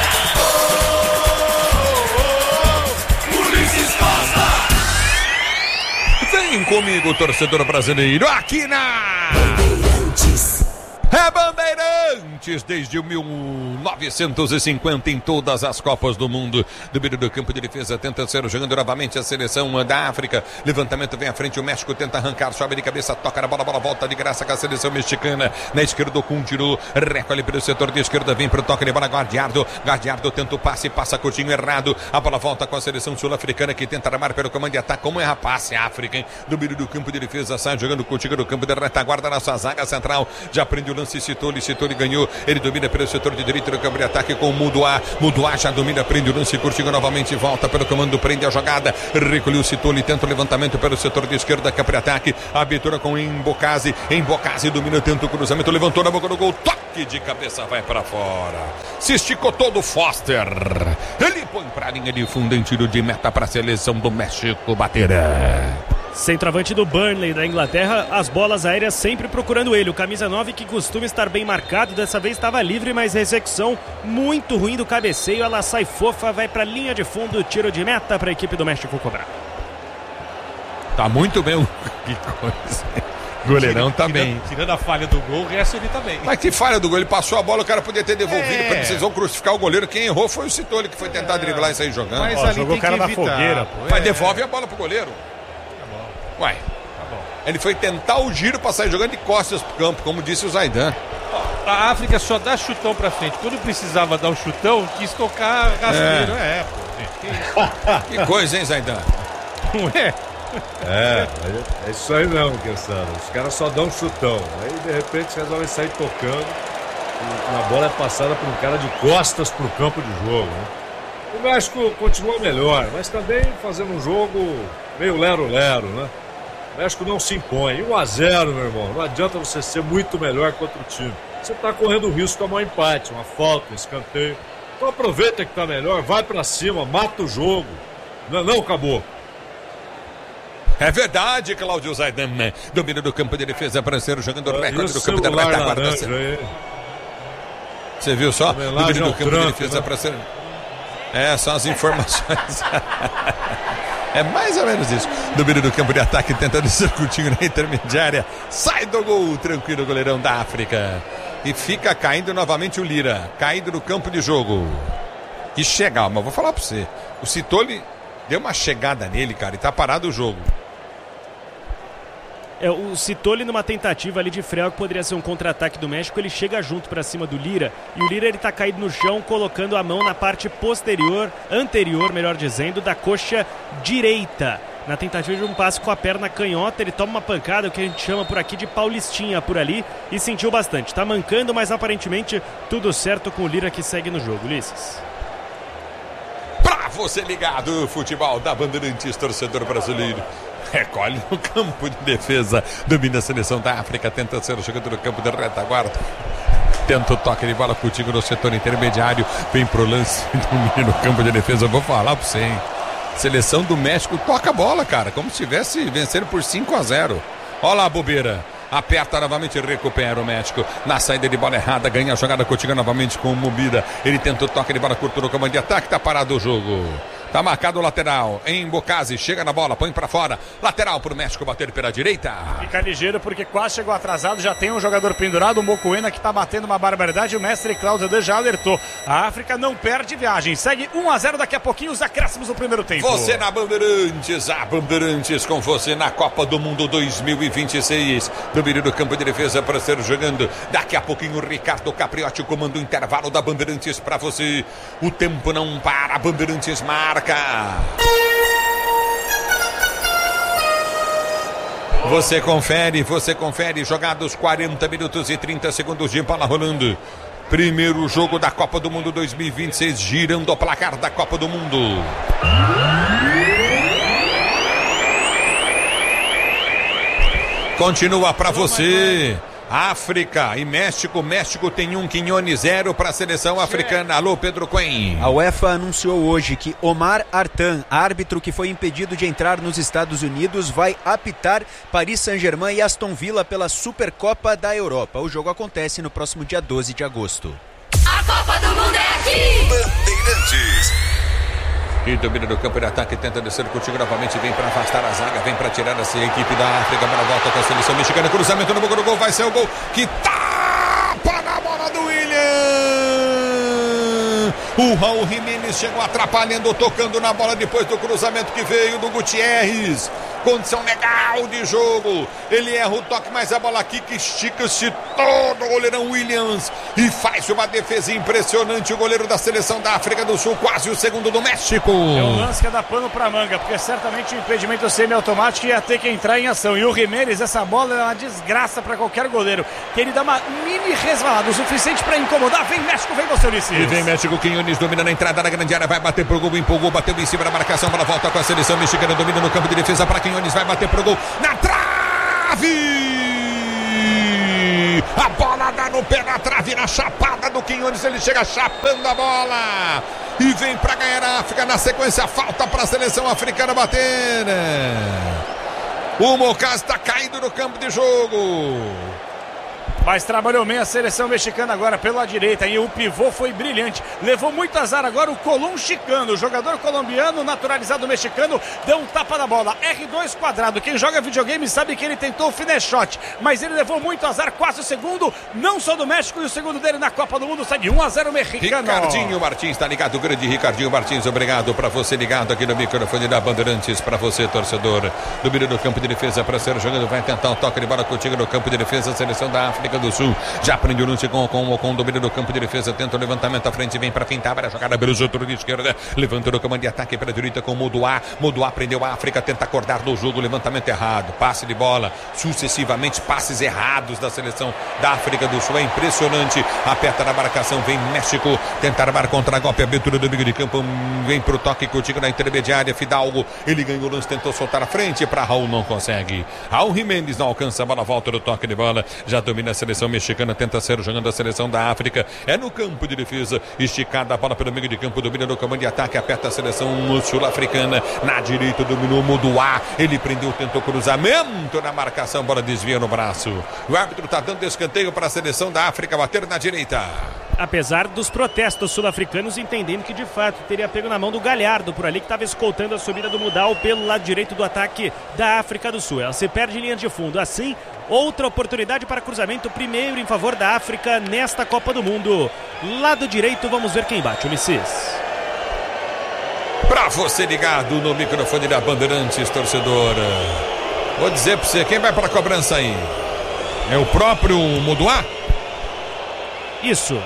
Ulisses Costa! Vem comigo, torcedor brasileiro, aqui na Bandeirantes. É Bandeirantes desde 1950 em todas as Copas do Mundo. Do meio do campo de defesa, tenta ser jogando novamente a seleção da África. Levantamento vem à frente, o México tenta arrancar, sobe de cabeça, toca na bola, volta de graça com a seleção mexicana. Na esquerda, continua, recolhe pelo setor de esquerda, vem para o toque de bola, Guardiardo tenta o passe, passa curtinho errado. A bola volta com a seleção sul-africana que tenta armar pelo comando de ataque. Como é rapaz, África, hein? Do meio do campo de defesa, sai jogando contigo no campo de retaguarda na sua zaga central. Já prende o lance, Sitoli ganhou, ele domina pelo setor de direita do campo de ataque com o Muduá já domina, prende o lance, curtindo novamente, volta pelo comando, prende a jogada, recolheu o Sitoli, tenta o levantamento pelo setor de esquerda, campo de ataque, abertura com Embocase domina, tenta o cruzamento, levantou na boca do gol, toque de cabeça, vai para fora, se esticou todo Foster, ele põe pra linha de fundo em tiro de meta para a seleção do México bater. Centroavante do Burnley da Inglaterra, as bolas aéreas sempre procurando ele. O camisa 9 que costuma estar bem marcado, dessa vez estava livre, mas a execução muito ruim do cabeceio. Ela sai fofa, vai para a linha de fundo, tiro de meta para a equipe do México cobrar. Tá muito bem, que coisa. Goleirão tá bem. Tirando a falha do gol, o resto ele tá bem. Mas que falha do gol, ele passou a bola, o cara podia ter devolvido, vocês vão crucificar o goleiro. Quem errou foi o Sitoli, que foi tentar driblar e sair jogando. Mas ali jogou o cara na fogueira, pô. Mas devolve a bola pro goleiro. Uai, tá bom. Ele foi tentar o giro pra sair jogando de costas pro campo, como disse o Zaidan. A África só dá chutão pra frente. Quando precisava dar um chutão, quis tocar rasteiro. Pô, gente, que isso? Que coisa, hein, Zaidan? Não é? É isso aí não, Questão. Os caras só dão um chutão. Aí, de repente, resolvem sair tocando. E a bola é passada por um cara de costas pro campo de jogo, né? O México continua melhor, mas também fazendo um jogo meio lero-lero, né? O México não se impõe. 1-0, meu irmão. Não adianta você ser muito melhor que outro time. Você está correndo o risco de tomar um empate, uma falta, um escanteio. Então aproveita que está melhor, vai para cima, mata o jogo. Não, acabou. É verdade, Cláudio Zaidan. Domínio do campo de defesa brasileiro, jogando o recorde do campo da retaguarda. Você viu só? Domínio do campo de defesa brasileiro. São as informações. É mais ou menos isso. Domínio do campo de ataque, tentando ser curtinho na intermediária. Sai do gol, tranquilo, o goleirão da África. E fica caindo novamente o Lira. Caindo no campo de jogo. Que chega, mas vou falar pra você. O Citoli deu uma chegada nele, cara, e tá parado o jogo. O Citoli, numa tentativa ali de freio que poderia ser um contra-ataque do México, ele chega junto para cima do Lira, e o Lira ele tá caído no chão, colocando a mão na parte anterior, melhor dizendo, da coxa direita. Na tentativa de um passe com a perna canhota, ele toma uma pancada, o que a gente chama por aqui de paulistinha por ali, e sentiu bastante. Tá mancando, mas aparentemente tudo certo com o Lira, que segue no jogo. Ulisses. Pra você ligado, futebol da Bandeirantes, torcedor brasileiro. Recolhe no campo de defesa. Domina a seleção da África. Tenta ser o jogador do campo de retaguarda. Tenta o toque de bola contigo no setor intermediário. Vem pro lance. Domina no campo de defesa. Eu vou falar pra você, hein? Seleção do México toca a bola, cara. Como se estivesse vencendo por 5-0. Olha lá a bobeira. Aperta novamente e recupera o México. Na saída de bola errada. Ganha a jogada contigo novamente com o Mubida. Ele tenta o toque de bola curto no comando de ataque. Tá parado o jogo. Tá marcado o lateral. Em Bocasi, chega na bola, põe pra fora. Lateral pro México bater pela direita. Fica ligeiro porque quase chegou atrasado. Já tem um jogador pendurado, o Mocoena, que tá batendo uma barbaridade. O mestre Cláudio Dan já alertou. A África não perde viagem. Segue 1-0 daqui a pouquinho, os acréscimos do primeiro tempo. Você na Bandeirantes, a Bandeirantes com você na Copa do Mundo 2026. Domínio do campo de defesa para ser jogando. Daqui a pouquinho o Ricardo Capriotti comanda o intervalo da Bandeirantes para você. O tempo não para, a Bandeirantes marca. Você confere, jogados 40 minutos e 30 segundos de bola rolando. Primeiro jogo da Copa do Mundo 2026, girando o placar da Copa do Mundo. Continua para você. África e México. México tem 1, Quinones 0 para a seleção africana. Alô, Pedro Coen. A UEFA anunciou hoje que Omar Artan, árbitro que foi impedido de entrar nos Estados Unidos, vai apitar Paris Saint-Germain e Aston Villa pela Supercopa da Europa. O jogo acontece no próximo dia 12 de agosto. A Copa do Mundo é aqui! Bandeirantes. E domina do campo de ataque, tenta descer contigo novamente, vem para afastar a zaga, vem para tirar essa equipe da África, para volta com a seleção mexicana, cruzamento no boca do gol, vai ser o gol, que tapa na bola do William. O Raul Jimenez chegou atrapalhando, tocando na bola depois do cruzamento que veio do Gutierrez. Condição legal de jogo. Ele erra o toque, mas a bola aqui que estica-se todo o goleirão Williams e faz uma defesa impressionante. O goleiro da seleção da África do Sul, quase o segundo do México. É um lance que dá pano pra manga, porque certamente o impedimento semiautomático ia ter que entrar em ação. E o Jimenez, essa bola é uma desgraça pra qualquer goleiro, que ele dá uma mini resvalada, o suficiente pra incomodar. Vem México, vem você, Ulisses. E vem México, Quinones domina na entrada da grande área, vai bater pro gol, empolgou, bateu em cima da marcação, bola volta com a seleção mexicana, domina no campo de defesa para Quinones, vai bater pro gol, na trave! A bola dá no pé na trave, na chapada do Quinones, ele chega chapando a bola e vem para ganhar a África. Na sequência, falta para a seleção africana bater. O Mocas está caído no campo de jogo. Mas trabalhou bem a seleção mexicana agora pela direita e o pivô foi brilhante. Levou muito azar agora o Colón Chicano, o jogador colombiano naturalizado mexicano, deu um tapa na bola. R2 quadrado. Quem joga videogame sabe que ele tentou o finish shot, mas ele levou muito azar, quase o segundo, não só do México, e o segundo dele na Copa do Mundo. Sai de 1-0 mexicano. Ricardinho Martins tá ligado, o grande Ricardinho Martins, obrigado pra você ligado aqui no microfone da Bandeirantes, pra você torcedor. Domínio do campo de defesa para ser jogando, vai tentar um toque de bola contigo no campo de defesa, a seleção da África do Sul. Já prende o lance com o domínio do campo de defesa, tenta o levantamento à frente, vem para fintar, para a jogada pelo setor de esquerda, levanta no comando de ataque para a direita com o Moduá prendeu a África, tenta acordar do jogo, levantamento errado, passe de bola, sucessivamente passes errados da seleção da África do Sul, é impressionante, aperta na marcação, vem México, tenta armar contra-golpe, abertura do meio de campo, vem pro toque contigo na intermediária, Fidalgo, ele ganhou o lance, tentou soltar a frente, para Raul não consegue, Raul Jimenez não alcança a bola, volta do toque de bola, já domina a seleção mexicana, tenta ser jogando a seleção da África, é no campo de defesa, esticada a bola pelo meio de campo, domina no comando de ataque, aperta a seleção sul-africana, na direita dominou Moduá, ele prendeu, tentou cruzamento na marcação, bola desvia no braço, o árbitro está dando escanteio para a seleção da África bater na direita. Apesar dos protestos sul-africanos, entendendo que de fato teria pego na mão do Galhardo por ali, que estava escoltando a subida do Mudal pelo lado direito do ataque da África do Sul. Ela se perde em linha de fundo. Assim, outra oportunidade para cruzamento, primeiro em favor da África nesta Copa do Mundo. Lado direito, vamos ver quem bate, Ulisses. Pra você ligado no microfone da Bandeirantes, torcedor. Vou dizer pra você, quem vai pra cobrança aí? É o próprio Moduá? Isso.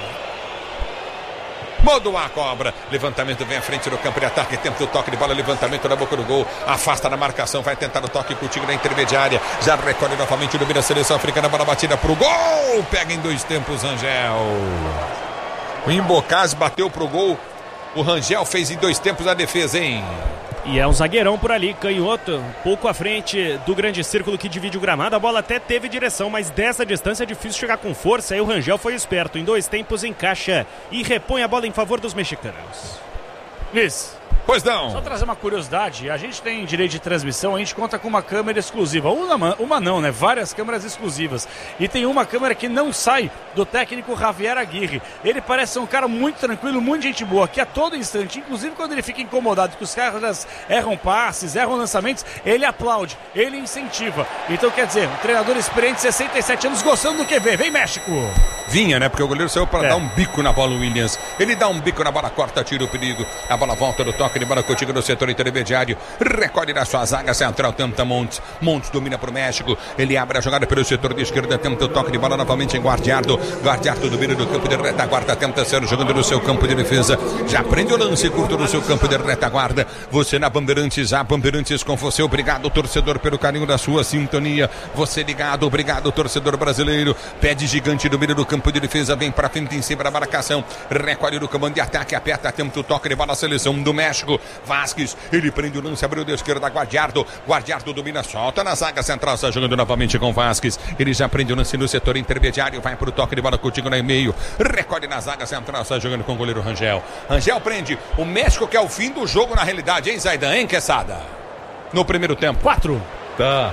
Moduá cobra, levantamento vem à frente do campo de ataque, tenta o toque de bola, levantamento na boca do gol, afasta na marcação, vai tentar o toque contigo na intermediária, já recolhe novamente, domina a seleção africana, bola batida pro gol, pega em 2 tempos Rangel. O Imbocaz bateu pro gol, o Rangel fez em 2 tempos a defesa, hein? E é um zagueirão por ali, canhoto, um pouco à frente do grande círculo que divide o gramado. A bola até teve direção, mas dessa distância é difícil chegar com força. Aí o Rangel foi esperto, em 2 tempos encaixa e repõe a bola em favor dos mexicanos. Luiz. Pois não. Só trazer uma curiosidade, a gente tem direito de transmissão, a gente conta com uma câmera exclusiva. Uma não, né? Várias câmeras exclusivas. E tem uma câmera que não sai do técnico Javier Aguirre. Ele parece ser um cara muito tranquilo, muito gente boa, que a todo instante, inclusive quando ele fica incomodado que os caras erram passes, erram lançamentos, ele aplaude, ele incentiva. Então quer dizer, um treinador experiente, 67 anos, gostando do que vê. Vem México! Vinha, né? Porque o goleiro saiu para dar um bico na bola, o Williams. Ele dá um bico na bola, corta, tira o perigo. A bola volta do toque de bola contigo no setor intermediário. Recolhe na sua zaga central, tenta Montes. Montes domina para o México. Ele abre a jogada pelo setor de esquerda, tenta o toque de bola novamente em Guardiardo. Guardiardo domina do campo de retaguarda, tenta ser jogando no seu campo de defesa. Já prende o lance curto no seu campo de retaguarda. Você na Bandeirantes, a Bandeirantes com você. Obrigado, torcedor, pelo carinho da sua sintonia. Você ligado, obrigado, torcedor brasileiro. Pede gigante, domina do campo de defesa, vem pra frente em cima da marcação, recolhe no comando de ataque, aperta, tenta o toque de bola, a seleção do México. Vasquez, ele prende o lance, abriu da esquerda, Guardiardo domina, solta na zaga central, está jogando novamente com Vasquez, ele já prende o lance no setor intermediário, vai pro toque de bola contigo no meio, recolhe na zaga central, está jogando com o goleiro Rangel prende, o México que é o fim do jogo na realidade, hein, Zaidan, hein, Quesada? No primeiro tempo. 4. Tá.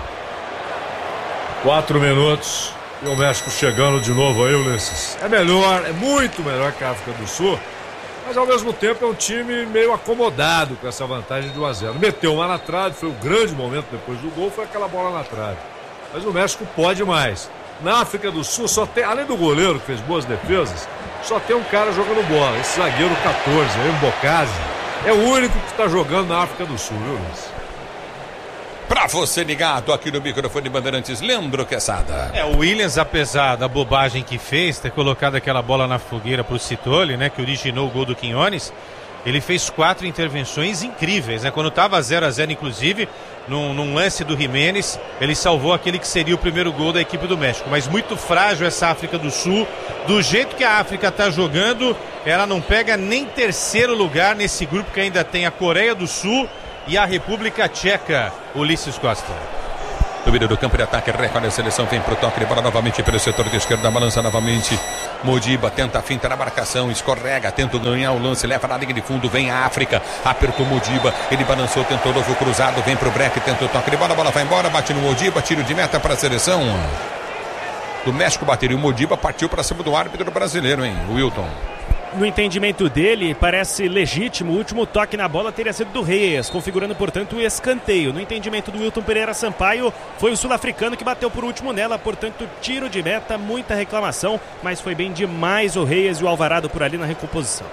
4 minutos. E o México chegando de novo aí, Ulisses. É melhor, é muito melhor que a África do Sul, mas ao mesmo tempo é um time meio acomodado com essa vantagem de 1-0. Meteu uma na trave, foi o grande momento depois do gol, foi aquela bola na trave. Mas o México pode mais. Na África do Sul, só tem, além do goleiro que fez boas defesas, só tem um cara jogando bola. Esse zagueiro 14, aí, o Imbocaz, é o único que está jogando na África do Sul, viu, Ulisses? Pra você ligado aqui no microfone Bandeirantes, Leandro Quesada. O Williams, apesar da bobagem que fez, ter colocado aquela bola na fogueira pro Citoli, né, que originou o gol do Quinones, ele fez 4 intervenções incríveis, né, quando tava 0-0 inclusive, num lance do Jiménez, ele salvou aquele que seria o primeiro gol da equipe do México, mas muito frágil essa África do Sul, do jeito que a África tá jogando, ela não pega nem terceiro lugar nesse grupo que ainda tem a Coreia do Sul e a República Tcheca. Ulisses Costa. Domínio do campo de ataque, recolhe a seleção, vem pro toque de bola novamente pelo setor de esquerda, balança novamente. Modiba tenta a finta na marcação, escorrega, tenta ganhar o lance, leva na linha de fundo, vem a África, apertou Modiba, ele balançou, tentou novo cruzado, vem pro break, tenta o toque de bola, a bola vai embora, bate no Modiba, tiro de meta para a seleção do México, bateria o Modiba, partiu para cima do árbitro brasileiro, hein, Wilton. No entendimento dele, parece legítimo. O último toque na bola teria sido do Reyes, configurando, portanto, o escanteio. No entendimento do Wilton Pereira Sampaio, foi o sul-africano que bateu por último nela, portanto, tiro de meta, muita reclamação, mas foi bem demais o Reyes e o Alvarado por ali na recomposição.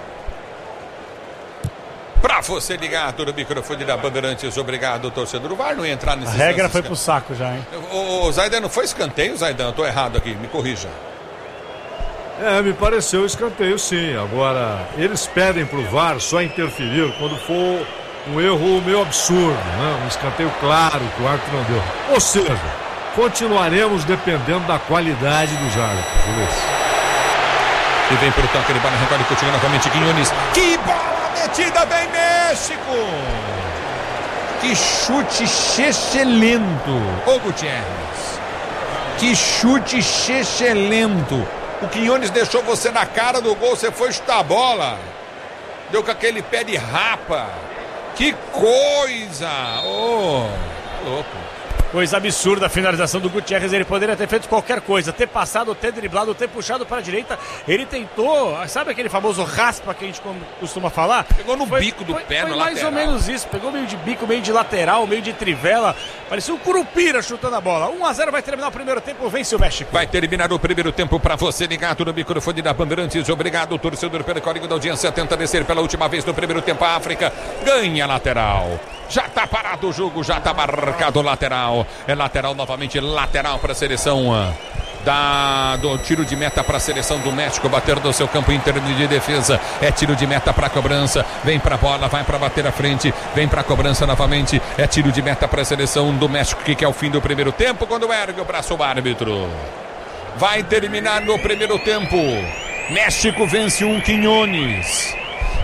Pra você ligado no microfone da Bandeirantes, obrigado, torcedor. O VAR não ia entrar nesse... A regra foi pro saco já, hein? O Zaidan, não foi escanteio, Zaidan? Eu tô errado aqui, me corrija. Me pareceu escanteio sim. Agora, eles pedem pro VAR só interferir quando for um erro meio absurdo, né? Um escanteio claro que o árbitro não deu. Ou seja, continuaremos dependendo da qualidade dos árbitros. E vem pro toque de bola, recolhe contigo novamente, Quinones. Que bola metida, vem México! Que chute chechelento, ô Gutierrez. Que chute chechelento. O Quinones deixou você na cara do gol, você foi chutar a bola. Deu com aquele pé de rapa. Que coisa! Louco. Coisa absurda a finalização do Gutierrez. Ele poderia ter feito qualquer coisa, ter passado, ter driblado, ter puxado para a direita. Ele tentou, sabe aquele famoso raspa que a gente costuma falar? Pegou no bico do pé, no lateral. Foi mais ou menos isso, pegou meio de bico, meio de lateral, meio de trivela. Parecia um curupira chutando a bola. 1-0 vai terminar o primeiro tempo, vence o México. Vai terminar o primeiro tempo para você ligado no microfone da Bandeirantes. Obrigado, torcedor, pelo carinho da audiência. Tenta descer pela última vez no primeiro tempo. A África ganha lateral. Já tá parado o jogo, já tá marcado o lateral. É lateral novamente, lateral para a seleção do tiro de meta para a seleção do México. Bater do seu campo interno de defesa. É tiro de meta para a cobrança. Vem para a bola, vai para bater à frente. Vem para a cobrança novamente. É tiro de meta para a seleção do México, que é o fim do primeiro tempo. Quando ergue o braço o árbitro. Vai terminar no primeiro tempo. México vence Quinones.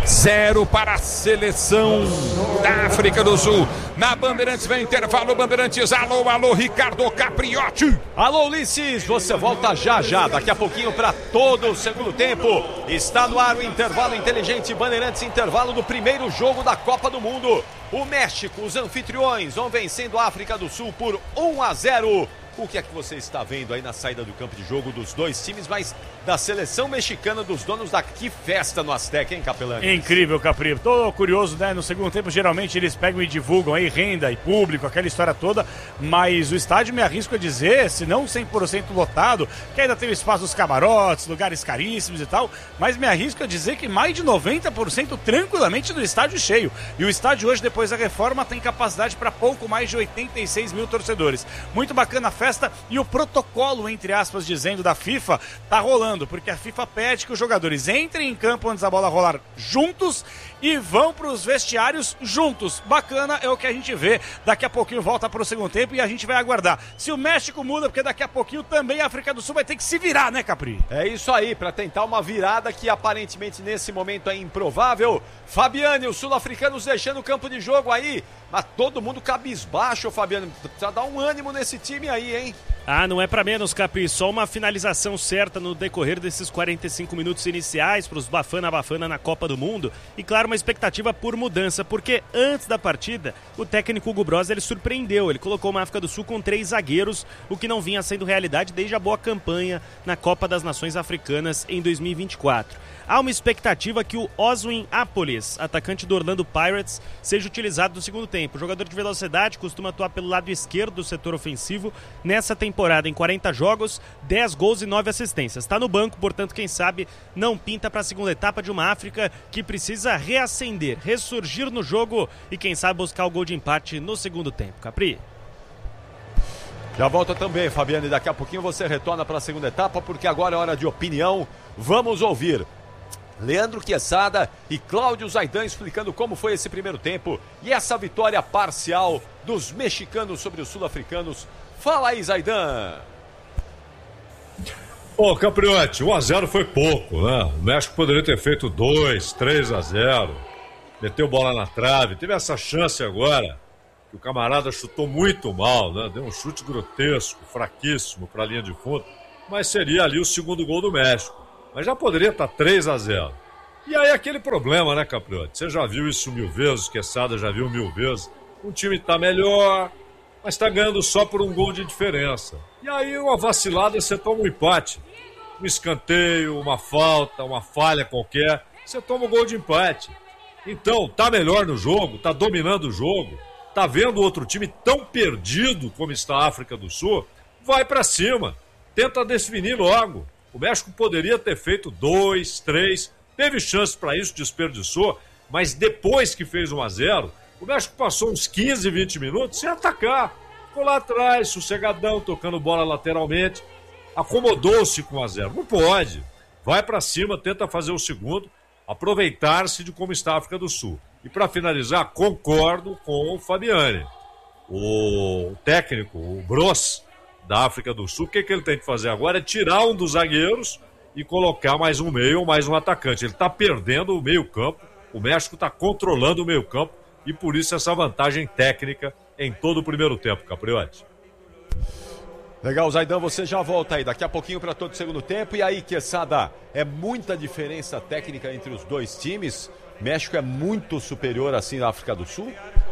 0 para a seleção da África do Sul. Na Bandeirantes vem intervalo. Bandeirantes, alô, alô, Ricardo Capriotti. Alô, Ulisses, você volta já, daqui a pouquinho para todo o segundo tempo. Está no ar o intervalo inteligente Bandeirantes, intervalo do primeiro jogo da Copa do Mundo. O México, os anfitriões, vão vencendo a África do Sul por 1-0. O que é que você está vendo aí na saída do campo de jogo dos dois times, mas da seleção mexicana, dos donos da Que Festa no Azteca, hein, Capelani? Incrível, Capri. Tô curioso, né? No segundo tempo, geralmente eles pegam e divulgam aí renda e público, aquela história toda, mas o estádio, me arrisco a dizer, se não 100% lotado, que ainda tem o espaço dos camarotes, lugares caríssimos e tal, mas me arrisco a dizer que mais de 90% tranquilamente do estádio cheio. E o estádio hoje, depois da reforma, tem capacidade para pouco mais de 86 mil torcedores. Muito bacana a festa e o protocolo, entre aspas, dizendo da FIFA, tá rolando, porque a FIFA pede que os jogadores entrem em campo antes da bola rolar juntos e vão para os vestiários juntos. Bacana, é o que a gente vê. Daqui a pouquinho volta para o segundo tempo e a gente vai aguardar. Se o México muda, porque daqui a pouquinho também a África do Sul vai ter que se virar, né, Capri? É isso aí, para tentar uma virada que aparentemente nesse momento é improvável. Fabiane, os sul-africanos deixando o campo de jogo aí, mas todo mundo cabisbaixo, Fabiane. Precisa dar um ânimo nesse time aí, hein? Ah, não é pra menos, Capri. Só uma finalização certa no decorrer desses 45 minutos iniciais para os Bafana na Copa do Mundo. E claro, uma expectativa por mudança, porque antes da partida, o técnico Hugo Broz, ele surpreendeu. Ele colocou uma África do Sul com 3 zagueiros, o que não vinha sendo realidade desde a boa campanha na Copa das Nações Africanas em 2024. Há uma expectativa que o Oswin Apolis, atacante do Orlando Pirates, seja utilizado no segundo tempo. O jogador de velocidade costuma atuar pelo lado esquerdo do setor ofensivo. Nessa temporada, em 40 jogos, 10 gols e 9 assistências. Está no banco, portanto, quem sabe não pinta para a segunda etapa de uma África que precisa reacender, ressurgir no jogo e quem sabe buscar o gol de empate no segundo tempo. Capri? Já volta também, Fabiane. Daqui a pouquinho você retorna para a segunda etapa, porque agora é hora de opinião. Vamos ouvir Leandro Quesada e Cláudio Zaidan explicando como foi esse primeiro tempo e essa vitória parcial dos mexicanos sobre os sul-africanos. Fala aí, Zaidan. Ô, Capriotti, 1-0 foi pouco, né? O México poderia ter feito 2, 3-0. Meteu bola na trave. Teve essa chance agora, que o camarada chutou muito mal, né? Deu um chute grotesco, fraquíssimo para a linha de fundo. Mas seria ali o segundo gol do México. Mas já poderia estar 3-0. E aí aquele problema, né, Capriotti? Você já viu isso 1000 vezes, o Quesada já viu 1000 vezes. Um time está melhor, mas está ganhando só por um gol de diferença. E aí uma vacilada, você toma um empate. Um escanteio, uma falta, uma falha qualquer, você toma um gol de empate. Então, tá melhor no jogo, tá dominando o jogo, tá vendo outro time tão perdido como está a África do Sul, vai para cima, tenta definir logo. O México poderia ter feito 2, 3, teve chance para isso, desperdiçou, mas depois que fez 1-0, o México passou uns 15, 20 minutos sem atacar. Ficou lá atrás, sossegadão, tocando bola lateralmente, acomodou-se com 1-0. Não pode. Vai para cima, tenta fazer o segundo, aproveitar-se de como está a África do Sul. E para finalizar, concordo com o Fabiane. O técnico, o Broz, da África do Sul, o que ele tem que fazer agora é tirar um dos zagueiros e colocar mais um meio ou mais um atacante. Ele está perdendo o meio campo, o México está controlando o meio campo e por isso essa vantagem técnica em todo o primeiro tempo, Capriotti. Legal, Zaidan, você já volta aí daqui a pouquinho para todo o segundo tempo. E aí, Quesada, é muita diferença técnica entre os dois times? México é muito superior assim na África do Sul?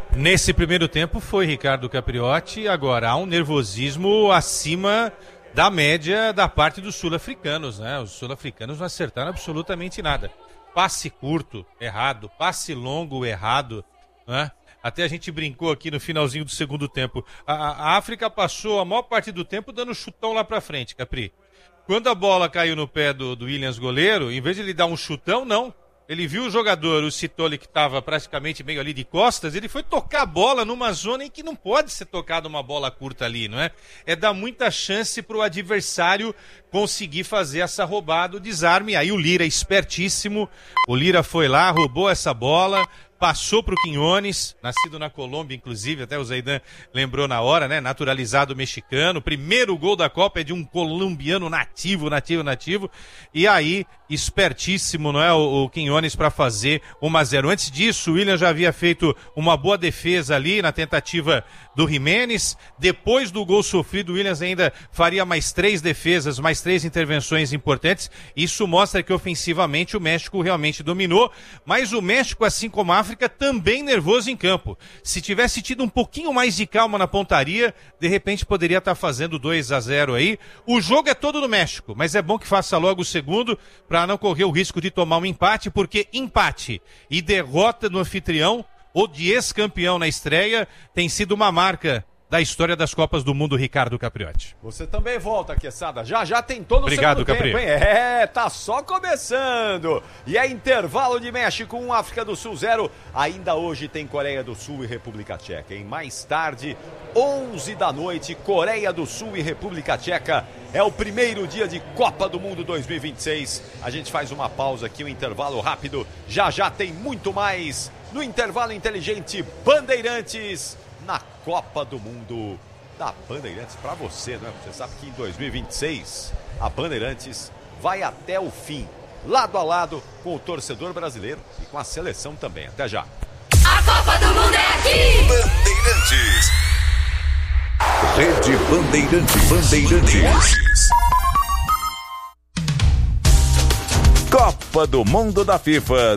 Nesse primeiro tempo foi Ricardo Capriotti. Agora há um nervosismo acima da média da parte dos sul-africanos, né? Os sul-africanos não acertaram absolutamente nada. Passe curto, errado. Passe longo, errado, né? Até a gente brincou aqui no finalzinho do segundo tempo. A África passou a maior parte do tempo dando chutão lá pra frente, Capri. Quando a bola caiu no pé do Williams goleiro, em vez de ele dar um chutão, não. Ele viu o jogador, o Sithole, que estava praticamente meio ali de costas, ele foi tocar a bola numa zona em que não pode ser tocada uma bola curta ali, não é? É dar muita chance para o adversário conseguir fazer essa roubada, o desarme. Aí o Lira, espertíssimo, o Lira foi lá, roubou essa bola, passou para o Quinones, nascido na Colômbia, inclusive, até o Zaidan lembrou na hora, né? Naturalizado mexicano. Primeiro gol da Copa é de um colombiano nativo. E aí, espertíssimo, não é? O Quinones para fazer 1-0. Antes disso, o William já havia feito uma boa defesa ali na tentativa do Jimenez. Depois do gol sofrido, o Williams ainda faria mais 3 defesas, mais 3 intervenções importantes. Isso mostra que ofensivamente o México realmente dominou, mas o México, assim como a África, também nervoso em campo. Se tivesse tido um pouquinho mais de calma na pontaria, de repente poderia estar fazendo 2-0 aí. O jogo é todo no México, mas é bom que faça logo o segundo para não correr o risco de tomar um empate, porque empate e derrota no anfitrião ou de ex-campeão na estreia tem sido uma marca da história das Copas do Mundo, Ricardo Capriotti. Você também volta, Quesada. Já tem todo o segundo Capri. tempo, hein? Tá só começando. E é intervalo de México 1, África do Sul 0. Ainda hoje tem Coreia do Sul e República Tcheca, hein? Mais tarde, 11 da noite, Coreia do Sul e República Tcheca. É o primeiro dia de Copa do Mundo 2026. A gente faz uma pausa aqui, um intervalo rápido. Já tem muito mais no intervalo inteligente Bandeirantes, na Copa do Mundo da Bandeirantes para você, não é? Você sabe que em 2026 a Bandeirantes vai até o fim, lado a lado com o torcedor brasileiro e com a seleção também. Até já. A Copa do Mundo é aqui! Bandeirantes. Rede Bandeirantes. Copa do Mundo da FIFA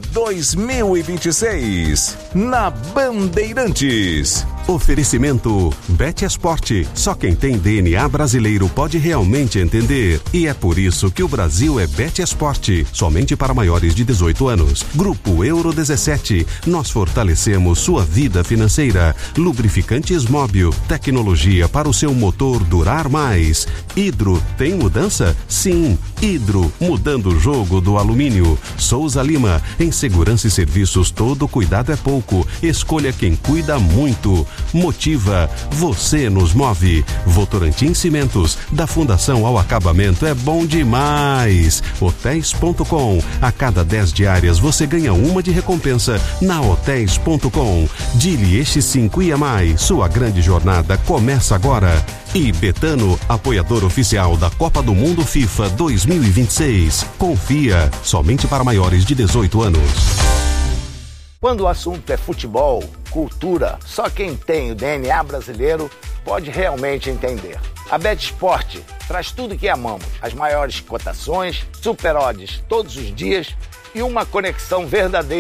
2026 na Bandeirantes. Oferecimento Bet Esporte. Só quem tem DNA brasileiro pode realmente entender. E é por isso que o Brasil é Bet Esporte. Somente para maiores de 18 anos. Grupo Euro 17. Nós fortalecemos sua vida financeira. Lubrificantes Móbil. Tecnologia para o seu motor durar mais. Hidro tem mudança? Sim. Hidro, mudando o jogo do alumínio. Souza Lima. Em segurança e serviços, todo cuidado é pouco. Escolha quem cuida muito. Motiva, você nos move. Votorantim Cimentos, da fundação ao acabamento é bom demais. Hotéis.com, a cada 10 diárias você ganha uma de recompensa na Hotéis.com. Dilieste 5 IMAI, sua grande jornada começa agora. E Betano, apoiador oficial da Copa do Mundo FIFA 2026. Confia, somente para maiores de 18 anos. Quando o assunto é futebol, cultura, só quem tem o DNA brasileiro pode realmente entender. A Bet Sport traz tudo que amamos, as maiores cotações, super odds todos os dias e uma conexão verdadeira